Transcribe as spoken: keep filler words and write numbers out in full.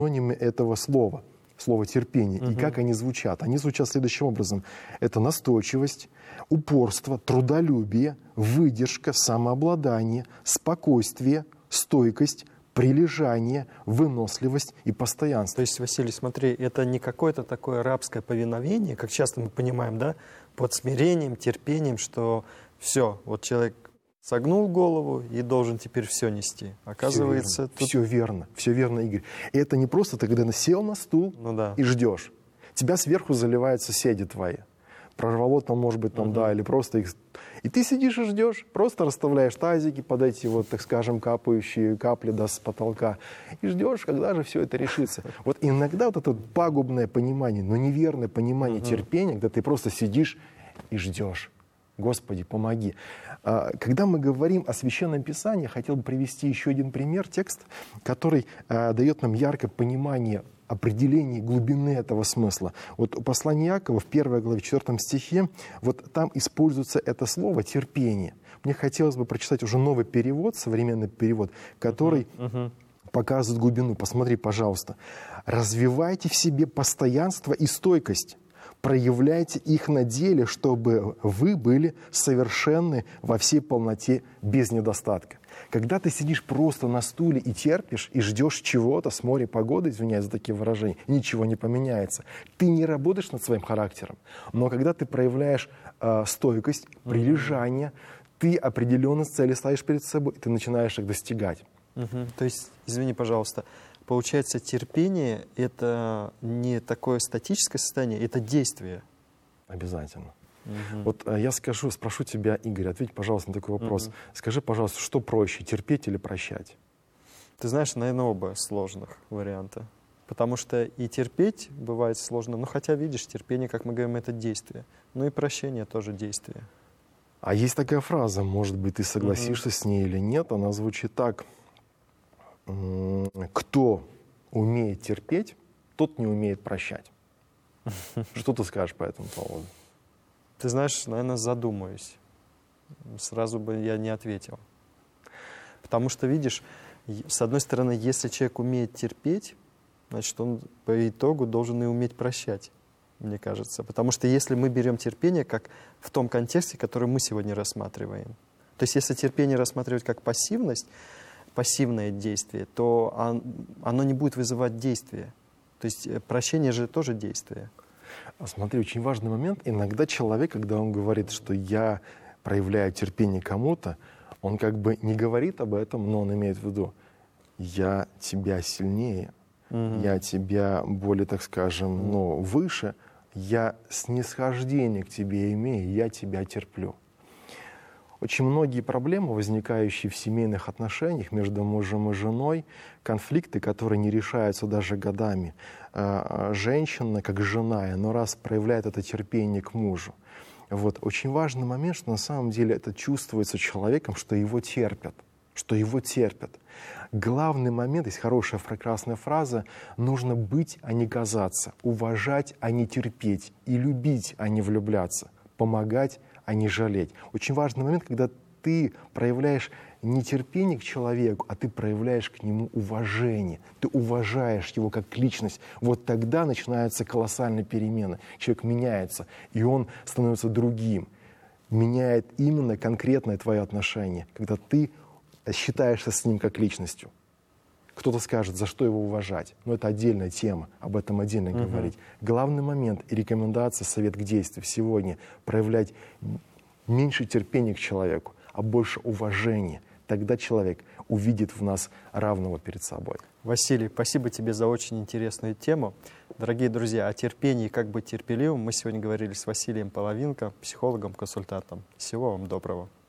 синонимы этого слова, слова терпение. Угу. И как они звучат? Они звучат следующим образом. Это настойчивость, упорство, трудолюбие, выдержка, самообладание, спокойствие, стойкость, прилежание, выносливость и постоянство. То есть, Василий, смотри, это не какое-то такое рабское повиновение, как часто мы понимаем, да, под смирением, терпением, что все, вот человек согнул голову и должен теперь все нести. Оказывается, все верно, тут... все верно, все верно, Игорь. И это не просто ты, когда сел на стул ну, да. и ждешь. Тебя сверху заливают соседи твои. Прорвало там, может быть, там, угу. да, или просто их... И ты сидишь и ждешь, просто расставляешь тазики под эти вот, так скажем, капающие капли да, с потолка. И ждешь, когда же все это решится. Вот иногда вот это пагубное понимание, но неверное понимание угу. терпения, когда ты просто сидишь и ждешь. Господи, помоги. Когда мы говорим о Священном Писании, я хотел бы привести еще один пример, текст, который дает нам яркое понимание определение глубины этого смысла. Вот у послания Иакова в первой главе, в четвёртом стихе, вот там используется это слово «терпение». Мне хотелось бы прочитать уже новый перевод, современный перевод, который uh-huh, uh-huh. показывает глубину. Посмотри, пожалуйста. «Развивайте в себе постоянство и стойкость. Проявляйте их на деле, чтобы вы были совершенны во всей полноте без недостатка». Когда ты сидишь просто на стуле и терпишь, и ждешь чего-то с моря погоды, извиняюсь за такие выражения, ничего не поменяется. Ты не работаешь над своим характером. Но когда ты проявляешь э, стойкость, прилежание, mm-hmm. ты определенно цели ставишь перед собой, и ты начинаешь их достигать. Mm-hmm. То есть, извини, пожалуйста, получается, терпение — это не такое статическое состояние, это действие. Обязательно. Угу. Вот а, я скажу, спрошу тебя, Игорь, ответь, пожалуйста, на такой вопрос. Угу. Скажи, пожалуйста, что проще, терпеть или прощать? Ты знаешь, наверное, оба сложных варианта. Потому что и терпеть бывает сложно, но хотя, видишь, терпение, как мы говорим, это действие. Ну и прощение тоже действие. А есть такая фраза, может быть, ты согласишься угу. с ней или нет, она звучит так. Кто умеет терпеть, тот не умеет прощать. Что ты скажешь по этому поводу? Ты знаешь, наверное, задумаюсь. Сразу бы я не ответил. Потому что, видишь, с одной стороны, если человек умеет терпеть, значит, он по итогу должен и уметь прощать, мне кажется. Потому что если мы берем терпение как в том контексте, который мы сегодня рассматриваем, то есть если терпение рассматривать как пассивность, пассивное действие, то оно не будет вызывать действия. То есть прощение же тоже действие. Смотри, очень важный момент. Иногда человек, когда он говорит, что я проявляю терпение кому-то, он как бы не говорит об этом, но он имеет в виду, я тебя сильнее, mm-hmm. я тебя более, так скажем, mm-hmm. ну, выше, я снисхождение к тебе имею, я тебя терплю. Очень многие проблемы, возникающие в семейных отношениях между мужем и женой, конфликты, которые не решаются даже годами. Женщина, как жена, иной раз проявляет это терпение к мужу. Вот. Очень важный момент, что на самом деле это чувствуется человеком, что его терпят. Что его терпят. Главный момент, есть хорошая, прекрасная фраза, нужно быть, а не казаться, уважать, а не терпеть, и любить, а не влюбляться, помогать, а не жалеть. Очень важный момент, когда ты проявляешь не терпение к человеку, а ты проявляешь к нему уважение. Ты уважаешь его как личность. Вот тогда начинаются колоссальные перемены. Человек меняется, и он становится другим. Меняет именно конкретное твое отношение, когда ты считаешься с ним как личностью. Кто-то скажет, за что его уважать. Но это отдельная тема, об этом отдельно uh-huh. говорить. Главный момент и рекомендация, совет к действию сегодня — проявлять меньше терпения к человеку, а больше уважения. Тогда человек увидит в нас равного перед собой. Василий, спасибо тебе за очень интересную тему. Дорогие друзья, о терпении и как быть терпеливым мы сегодня говорили с Василием Половинко, психологом, консультантом. Всего вам доброго.